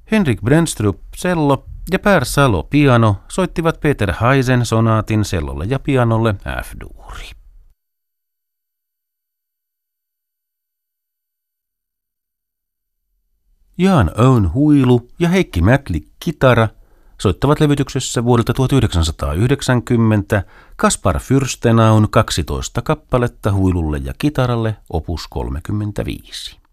Henrik Brännstrup cello ja Per Salo piano soittivat Peter Haisen sonaatin cellolle ja pianolle F-duuri. Jan Own huilu ja Heikki Mätlik kitara soittavat levytyksessä vuodelta 1990 Kaspar Fürstenaun 12 kappaletta huilulle ja kitaralle opus 35.